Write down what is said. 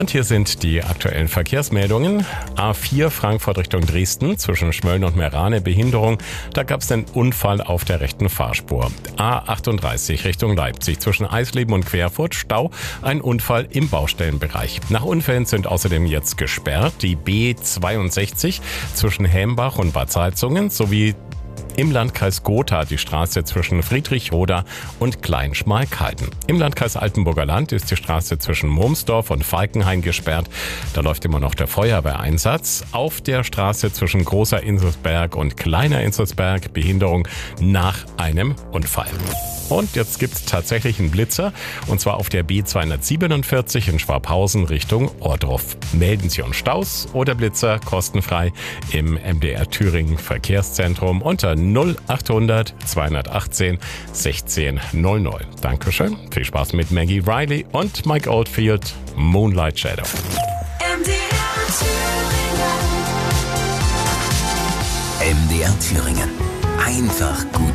Und hier sind die aktuellen Verkehrsmeldungen. A4 Frankfurt Richtung Dresden zwischen Schmölln und Meerane Behinderung. Da gab es einen Unfall auf der rechten Fahrspur. A38 Richtung Leipzig zwischen Eisleben und Querfurt Stau. Ein Unfall im Baustellenbereich. Nach Unfällen sind außerdem jetzt gesperrt die B62 zwischen Helmbach und Bad Salzungen sowie im Landkreis Gotha die Straße zwischen Friedrichroda und Kleinschmalkalden. Im Landkreis Altenburger Land ist die Straße zwischen Murmsdorf und Falkenhain gesperrt. Da läuft immer noch der Feuerwehreinsatz. Auf der Straße zwischen Großer Inselsberg und Kleiner Inselsberg Behinderung nach einem Unfall. Und jetzt gibt es tatsächlich einen Blitzer, und zwar auf der B247 in Schwabhausen Richtung Ohrdruf. Melden Sie uns Staus oder Blitzer kostenfrei im MDR Thüringen Verkehrszentrum unter 0800 218 1600. Dankeschön, viel Spaß mit Maggie Riley und Mike Oldfield, Moonlight Shadow. MDR Thüringen. Einfach gut.